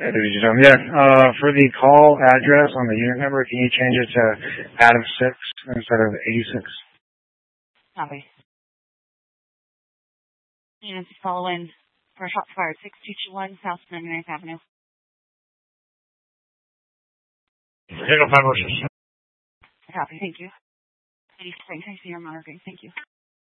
Yeah. For the call address on the unit number, can you change it to Adam 6 instead of 86? Copy. Units following for shots fired 6221 South 99th Avenue. Take 506. Copy, thank you. 86, I see your monitoring, thank you.